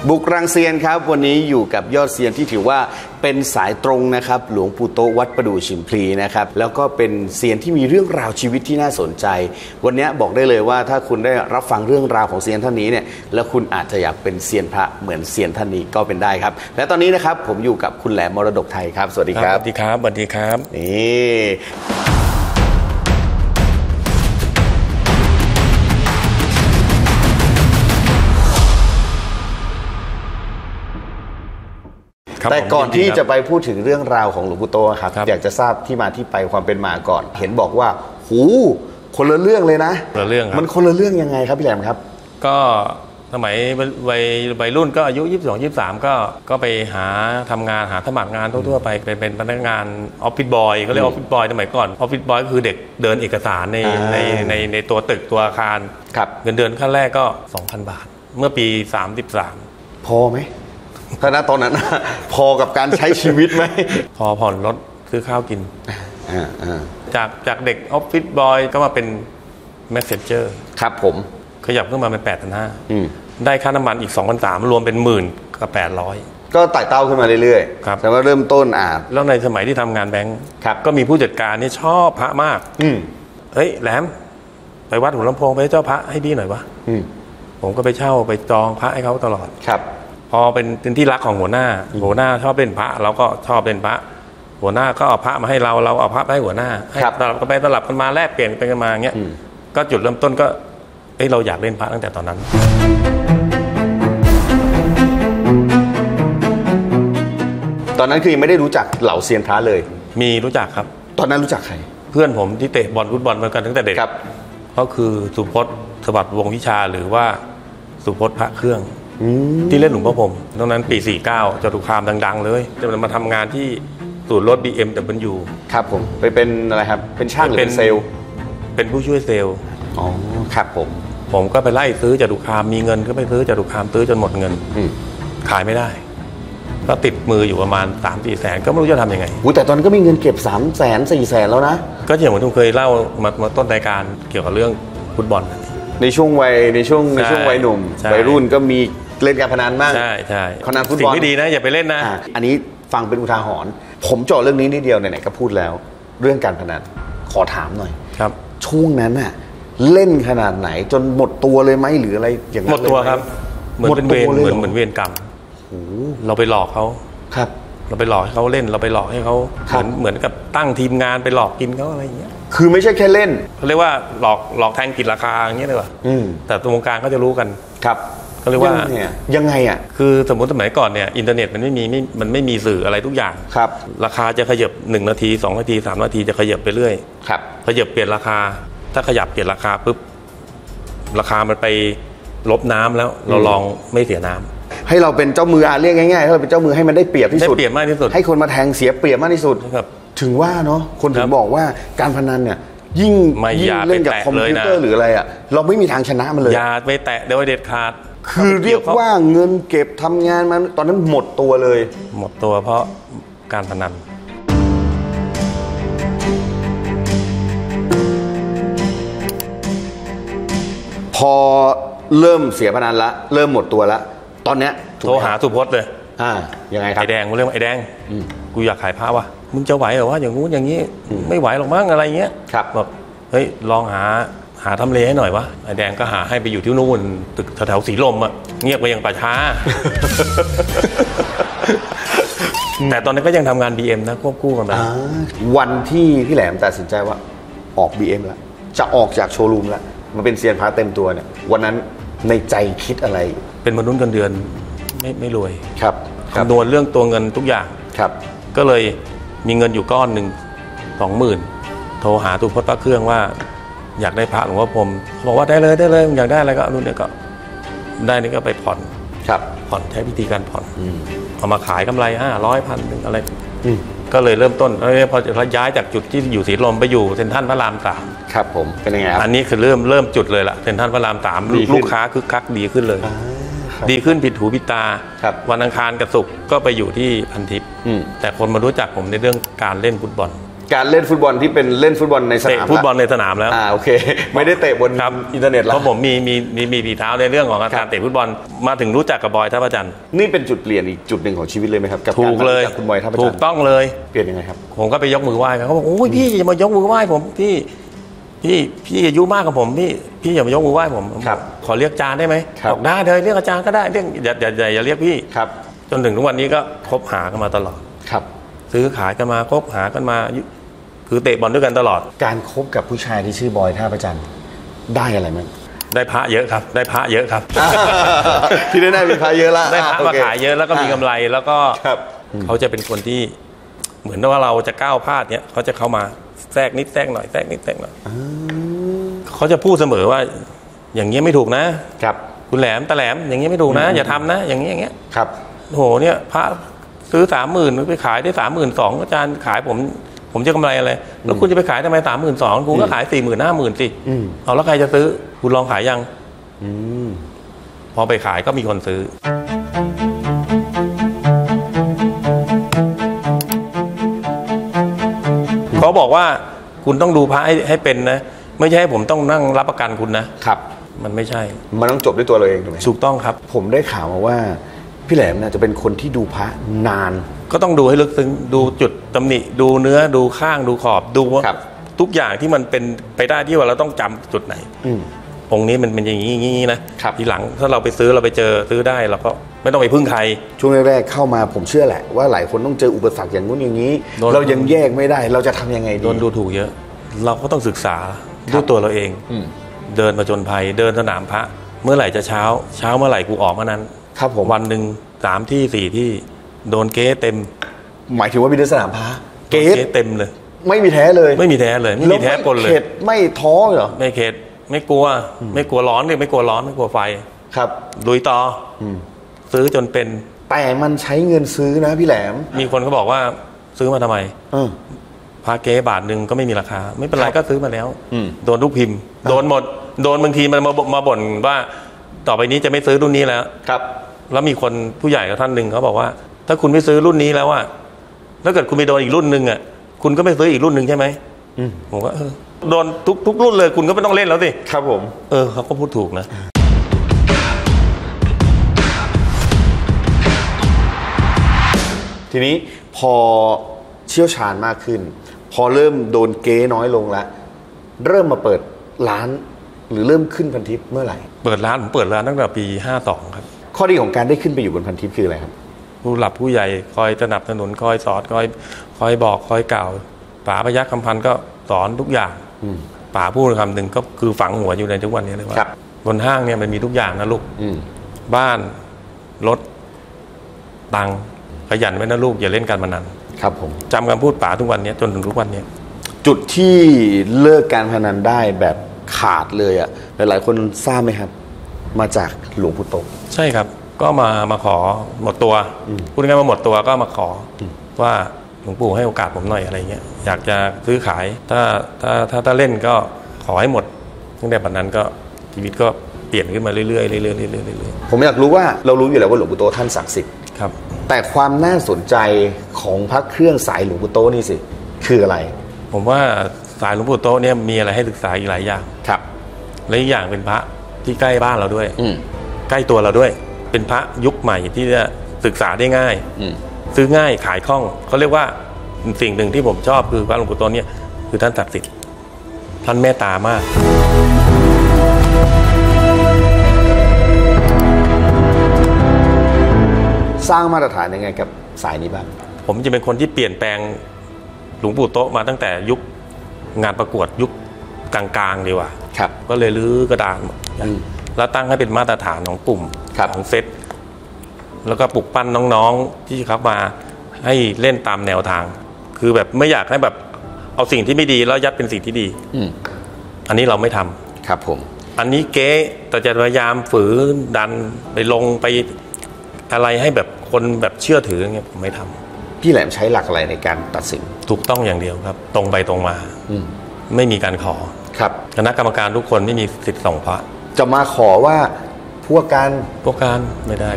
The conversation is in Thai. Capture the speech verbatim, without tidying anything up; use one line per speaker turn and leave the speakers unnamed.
บุกรังเซียนครับวันนี้อยู่กับยอดเซียนที่ถือว่าเป็นสายตรงนะครับหลวงปู่โตวัดประดู่ฉิมพลีนะครับแล้วก็เป็นเซียนที่มีเรื่องราวชีวิตที่น่าสนใจวันนี้บอกได้เลยว่าถ้าคุณได้รับฟังเรื่องราวของเซียนท่านนี้เนี่ยแล้วคุณอาจจะอยากเป็นเซียนพระเหมือนเซียนท่านนี้ก็เป็นได้ครับและตอนนี้นะครับผมอยู่กับคุณแหลมมรดกไทยครับสวัสดีครับ
สวัสดีครับสวัสดีครับ
นี่แต่ก่อนที่จะไปพูดถึงเรื่องราวของหลวงปู่โตครับอยากจะทราบที่มาที่ไปความเป็นมาก่อนเห็นบอกว่าหูคนละเรื่องเลยนะ
คนละเรื่องครับ
มันคนละเรื่องยังไงครับพี่แหลมครับ
ก็สมัยวัยวัยรุ่นก็อายุยี่สิบสอง ยี่สิบสามก็ก็ไปหาทำงานหาสมัครงานทั่วๆไปเป็นเป็นพนักงานออฟฟิศบอยเขาเรียกออฟฟิศบอยสมัยก่อนออฟฟิศบอยก็คือเด็กเดินเอกสารในในในในตัวตึกตัวอาคารเงินเดือนขั้นแรกก็ สองพัน บาทเมื่อปีสามสิบสาม
พอไหมถ้าณตอนนั้นพอกับการใช้ชีวิตไหม
พอผ่อนรถซื้อข้าวกินจากจากเด็กออฟฟิศบอยก็มาเป็นแมสเซนเจอร์
ครับผม
ขยับขึ้นมาเป็น แปดพันห้าร้อย ได้ค่าน้ำมันอีก สองพันสามร้อย รวมเป็นหมื่นกับแปดร้อย
ก็ไต่เต้าขึ้นมาเรื่อยๆครับแต่ว่าเริ่มต้นอ่า
แล้วในสมัยที่ทำงานแบงก์ก็มีผู้จัดการนี่ชอบพระมากเฮ้ยแหลมไปวัดหัวลำโพงไปเจ้าพระให้พี่หน่อยวะผมก็ไปเช่าไปจองพระให้เขาตลอด
ครับ
พอเป็นเป็นที่รักของหัวหน้าหัวหน้าชอบเล่นพระเราก็ชอบเล่นพระหัวหน้าก็เอาพระมาให้เราเราเอาพระไปให้หัวหน้าให้สลับกันไปสลับกันมาแลกเปลี่ยนไปกันมาอย่างเงี้ยก็จุดเริ่มต้นก็เอ้ยเราอยากเล่นพระตั้งแต่ตอนนั้น
ตอนนั้นคือยังไม่ได้รู้จักเหล่าเซียนพระเลย
มีรู้จักครับ
ตอนนั้นรู้จักใคร
เพื่อนผมที่เตะบอลฟุตบอลมากันตั้งแต่เด็กครับก็คือสุพจน์สวัสดิ์วงศ์วิชาหรือว่าสุพจน์พระเครื่องที่เล่นหลวงพ่อผมตอนนั้นปีสี่สิบเก้าจตุคามดังๆเลยจะมาทำงานที่ศูนย์รถ บี เอ็ม ดับเบิลยู
ครับผมไปเป็นอะไรครับเป็นช่างหรือเป็นเซลล์
เป็นผู้ช่วยเซลล์
อ๋อครับผม
ผมก็ไปไล่ซื้อจตุคามมีเงินก็ไปซื้อจตุคามซื้อจนหมดเงินขายไม่ได้ก็ติดมืออยู่ประมาณ สามสี่ แสนก็ไม่รู้จะทำยังไง
อู้แต่ตอนนั้นก็มีเงินเก็บ สามแสน สี่แสนแล้วนะ
ก็อย่างที่ผมเคยเล่ามามาต้นรายการเกี่ยวกับเรื่องฟุตบอล
ในช่วงวัยในช่วงในช่วงวัยหนุ่มวัยรุ่นก็มีเล่นการพนันบ้าง
ใช่ใช่
พนันฟุตบอล
สิ่งไม่ดีนะอย่าไปเล่นนะ อ,
อันนี้ฟังเป็นอุทาหรณ์ผมเจาะเรื่องนี้นิดเดียวไหนๆก็พูดแล้วเรื่องการพนันขอถามหน่อย
ครับ
ช่วงนั้นน่ะเล่นขนาดไหนจนหมดตัวเลยไหมหรืออะไรอย่างนั้
นหมดตัวครับเหมือนเป็นเวรเหมือนเหมือนเวรกรรมเราไปหลอกเขา
ครับ
เราไปหลอกให้เขาเล่นเราไปหลอกให้เขาเหมือนเหมือนกับตั้งทีมงานไปหลอกกินเขาอะไรอย่างเงี้ย
คือไม่ใช่แค่เล่น
เขาเรียกว่าหลอกหลอกแทงกินราคาอย่างเงี้ยเลยว่ะแต่ตัววงการเขาจะรู้กัน
ครับ
เขาเรียกว่า
ยังไงอ่ะ
คือสมมติสมัยก่อนเนี่ยอินเทอร์เน็ตมันไม่มีไม่มันไม่มีสื่ออะไรทุกอย่าง
ครับ
ราคาจะขยับหนึ่งนาทีสองนาทีสามนาทีจะขยับไปเรื่อย
ครับ
ขยับเปลี่ยนราคาถ้าขยับเปลี่ยนราคาปุ๊บราคามันไปลบน้ำแล้วเราลองไม่เสียน้ำ
ให้เราเป็นเจ้ามืออ่ะเรียกง่ายๆให้เราเป็นเจ้ามือให้มันได้เปรียบที่สุด
ได้เปรียบมากที่สุด
ให้คนมาแทงเสียเปรียบมากที่สุดถึงว่าเนาะคนถึงบอกว่าการพนันเนี่ยยิ่งยิ่งเล่นกับคอมพิวเตอร์หรืออะไรอ่ะเราไม่มีทางชนะมันเลย
อย่าไปแตะโดยเด็ดขาด
คือเรียกว่าเงินเก็บทำงานมาตอนนั้นหมดตัวเลย
หมดตัวเพราะการพนัน
พอเริ่มเสียพนันละเริ่มหมดตัวละตอนเนี้ย
โทรหาสุพจน์เลย
อ่ายังไงครับ
ไอแดงกูเรียกว่าไอแดงกูอยากขายพระว่ะมึงจะไหวเหรอวะอย่างงู้นอย่างนี้ไม่ไหวหรอกมั้งอะไรเงี้ยบอกเฮ้ยลองหาหาทำเลให้หน่อยวะไอแดงก็หาให้ไปอยู่ที่นู่นตึกแถวๆสีลมอะเงียบไปอย่างป่าช้าแต่ตอนนั้นก็ยังทำงาน บี เอ็ม นะควบคู่กันไป
วันที่พี่แหลมตัดสินใจว่าออก บี เอ็ม แล้วจะออกจากโชว์รูมแล้วมาเป็นเซียนพระเต็มตัวเนี่ยวันนั้นในใจคิดอะไร
เป็นมนุษย์เงินเดือนไม่ไม่รวย
ครับ
คำนวณเรื่องตัวเงินทุกอย่าง
ครับ
ก็เลยมีเงินอยู่ก้อนหนึ่งสองหมื่นโทรหาตุพจน์พระเครื่องว่าอยากได้พระหลวงพ่อพรหมบอกว่าได้เลยได้เลยอยากได้อะไรก็นู่นเนี่ยก็ได้นี่ก็ไปผ่อน
ครับ
ผ่อนใช้วิธีการผ่อนเอามาขายกำไรห้าร้อยพันหนึ่งอะไรก็เลยเริ่มต้นพอย้ายจากจุดที่อยู่ศรีลมไปอยู่เซ็นทรัลพระรามสาม
ครับผมเป็นยังไงครับ
อันนี้คือเริ่มเริ่มจุดเลยล่ะเซ็นทรัลพระรามสามลูกค้าคึกคักดีขึ้นเลยดีขึ้นผิดหูผิดตาวันอังคารกับศุกร์ก็ไปอยู่ที่พันทิพย์แต่คนมารู้จักผมในเรื่องการเล่นฟุตบอล
การเล่นฟุตบอลที่เป็นเล่นฟุตบอลในส
เตะ
นาม
ฟุตบอลในสนามแล้ว
อ่าโอเค ไม่ได้เตะบน
ครับ
อินเทอร์เน็ตแล้ว
เพราะผมมีมีมีมีฝีเท้าในเรื่องของ
ครั
การ
บ
เตะฟุตบอลมาถึงรู้จักกับบอยท่าพระจันทร์
นี่เป็นจุดเปลี่ยนอีกจุดหนึ่งของชีวิตเลยไหมครับกับ
ถู
การ
กเลย
รู้จักคุณบอยท่าพระ
ถู
จัน
ก
ทร์
ต้องเลย
เปลี่ยนยังไงครับ
ผมก็ไปยกมือไหว้ครับเขาบอกโอ้ยพี่อย่ามายกมือไหว้ผมพี่พี่พี่อายุมากกว่าผมพี่พี่อย่ามายกมือไหว้ผม
ครับ
ขอเรียกอาจารย์ได้ไหม
ครับ
บอกได้เลยเรียกอาจารย์ก็ได้เรียกอย่าอย่าอย่าอย่าเรียกพี่
ครับ
จนถึงทุกวันนี้ก็คบหากันมาตลอด
ครับ
ซื้อขายกันมาคบหากันมาคือเตะบอลด้วยกันตลอด
การคบกับผู้ชายที่ชื่อบอยท่าพระจันทร์ได้อะไรมั้ย
ได้พระเยอะครับ ได้พระเยอะครับ
ที่ได้มีพระเยอะละ
ได้พระ
โอ
มา
เค
ขายเยอะแล้วก็มีกำไรแล้วก็
ครับ
เขาจะเป็นคนที่เหมือนว่าเราจะก้าวพลาดเนี้ยเขาจะเข้ามาแทรกนิดแทรกหน่อยแทรกนิดแทรกหน่อยเขาจะพูดเสมอว่า อย่างเงี้ยไม่ถูกนะครับ คุณแหลมตะแหลมอย่างเงี้ยไม่ถูกนะอย่าทำนะ อย่างเงี้ยอย่างเงี้ย
ครับ
โหเนี่ยพระซื้อสามหมื่นไปขายได้สามหมื่นสองอาจารย์ขายผม ผมจะกำไรอะไรแล้วคุณจะไปขายทำไมสามหมื่นสองคุณก็ขายสี่หมื่นห้าหมื่นสิ
อืม
เอาแล้วใครจะซื้อคุณลองขายยัง
อืม
พอไปขายก็มีคนซื้อ เขาบอกว่าคุณต้องดูพระให้ให้เป็นนะ ไม่ใช่ให้ผมต้องนั่งรับประกันคุณนะ
ครับ
มันไม่ใช่
มันต้องจบด้วยตัวเราเองถูกไหม
ถูกต้องครับ
ผมได้ข่าวมาว่าพี่แหลมน่ะจะเป็นคนที่ดูพระนาน
ก็ต้องดูให้ลึกซึ้งดูจุดตำหนิ ดูเนื้อดูข้างดูขอบดูว่า
ครับ
ทุกอย่างที่มันเป็นไปได้ที่ว่าเราต้องจำจุดไหน
อืม
องค์นี้มันเป็นอย่างนี้อย่างนี้นะครับ ทีหลังถ้าเราไปซื้อเราไปเจอซื้อได้เราก็ไม่ต้องไปพึ่งใคร
ช่วงแรกๆเข้ามาผมเชื่อแหละว่าหลายคนต้องเจออุปสรรคอย่างนู้นอย่างนี้
โดน
เรายังแยกไม่ได้เราจะทำยังไงดี
โดนดูถูกเยอะ เราก็ต้องศึกษา
ครับ
ด้วยตัวเราเอง
อืม
เดินมาจนภัยเดินสนามพระ เมื่อไหร่จะเช้า เช้าเมื่อไหร่กูออกเมื่อนั้น
ครับผม
วันหนึ่งสามที่สี่ที่โดนเก๊เต็ม
หมายถึงว่ามีในสนามพระเก
โดน
ต
เต็มเลย
ไม่มีแท้เลย
ไม่มีแท้เลยไม่มีแท้ปนเลย
เข็ดไม่ท้อเหรอ
ไม่เข็ดไม่กลัว ไม่กลัวร้อนเลยไม่กลัวร้อนไม่กลัวไฟ
ครับ
ลุยต่ออ
ม
ซื้อจนเป็น
แต่มันใช้เงินซื้อนะพี่แหลม
มีคนเขาบอกว่าซื้อมาทำไม
เออ
พาเก๊บาทหนึ่งก็ไม่มีราคา ไม่เป็นไร
ครับ
ก็ซื้อมาแล้ว
อืม
โดนลูกพิมพ์ โดนหมด โดนบางทีมันมามาบ่นว่าต่อไปนี้จะไม่ซื้อรุ่นนี้แล้ว
ครับ
แล้วมีคนผู้ใหญ่กับท่านหนึ่งเขาบอกว่า ถ้าคุณไม่ซื้อรุ่นนี้แล้วอะถ้าเกิดคุณไปโดนอีกรุ่นหนึ่งอะคุณก็ไม่ซื้ออีกรุ่นหนึ่งใช่ไหม
อืม
ผมก็เออโดนทุกทุกรุ่นเลยคุณก็ไม่ต้องเล่นแล้วสิ
ครับผม
เออเขาก็พูดถูกนะ
ทีนี้พอเชี่ยวชาญมากขึ้น พอเริ่มโดนเก๊น้อยลงแล้วเริ่มมาเปิดร้าน หรือเริ่มขึ้นพันทิปเมื่อไหร่
เปิดร้านผมเปิดร้านตั้งแต่ปีห้าสองครับ
ข้อดีของการได้ขึ้นไปอยู่บนพันทิปคืออะไรครับ
ผู้หลักผู้ใหญ่คอยสนับสนุนคอยสอนคอยคอยบอกคอยกล่าวป๋าพยัคฆ์คำพันธ์ก็สอนทุกอย่าง
อืม
ป๋าพูดคำหนึ่งก็คือฝังหัวอยู่ในทุกวันนี้เลยว่า
ครับ
บนห้างเนี่ยมันมีทุกอย่างนะลูก
อืม
บ้านรถตังค์ขยันไว้นะลูกอย่าเล่นการพนัน
ครับผม
จำคำพูดป๋าทุกวันนี้จนถึงทุกวันนี้
จุดที่เลิกการพนันได้แบบขาดเลยอะ่ะหลายๆคนทราบไหมครับ มาจากหลวงปู่โต
ใช่ครับ ก็มามาขอหมดตัวพูดง่ายๆว่าหมดตัวก็มาขออว่าหลวงปู่ให้โอกาสผมหน่อยอะไรเงี้ยอยากจะซื้อขาย ถ้าถ้าถ้าถ้าเล่นก็ขอให้หมดตั้งแต่วันนั้นก็ชีวิตก็เปลี่ยนขึ้นมาเรื่อยๆเรื่อยๆเรื่อยๆเรื่อย
ผมอยากรู้ว่าเรารู้อยู่แล้วว่าหลวงปู่โตท่านศักดิ์สิทธิ์
ๆครับ
แต่ความน่าสนใจของพระเครื่องสายหลวงปู่โตนี่สิคืออะไร
ผมว่าสายหลวงปู่โตะเนี่ยมีอะไรให้ศึกษาอีกหลายอย่าง
ครับ
และอีกอย่างเป็นพระที่ใกล้บ้านเราด้วย
อืม
ใกล้ตัวเราด้วย เป็นพระยุคใหม่ที่จะศึกษาได้ง่าย
อืม
ซื้อง่ายขายคล่องเขาเรียกว่าสิ่งหนึ่งที่ผมชอบคือพระหลวงปู่โตะเนี่ยคือท่านศักดิ์สิทธิ์ท่านเมตตามาก
สร้างมาตรฐานยังไงกับสายนี้บ้าง
ผมจะเป็นคนที่เปลี่ยนแปลงหลวงปู่โตะมาตั้งแต่ยุคงานประกวดยุคกลางๆดีกว่า
ครับ
ก็เลยรื้อกระดานหมด
อืม
แล้วตั้งให้เป็นมาตรฐานของกลุ่ม
ครับ
ของเซตแล้วก็ปลุกปั้นน้องๆที่เขามาให้เล่นตามแนวทาง คือแบบไม่อยากให้แบบเอาสิ่งที่ไม่ดีแล้วยัดเป็นสิ่งที่ดี
อืม
อันนี้เราไม่ทำ
ครับผม
อันนี้เก๊แต่จะพยายามฝืนดันไปลงไปอะไรให้แบบคนแบบเชื่อถืออย่างเงี้ยผมไม่ทำ
พี่แหลมใช้หลักอะไรในการตัดสิน
ถูกต้องอย่างเดียวครับ ตรงไปตรงมา
อืม
ไม่มีการขอ
ครับ
คณะกรรมการทุกคนไม่มีสิทธิ์ส่งพระ
จะมาขอว่าพวกการ
พวกการไม่ได้